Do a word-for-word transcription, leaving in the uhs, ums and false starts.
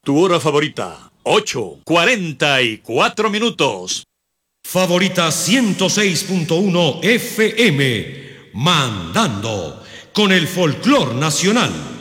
Tu hora favorita, ocho cuarenta y cuatro minutos. Favorita ciento seis punto uno F M, mandando con el folclor nacional.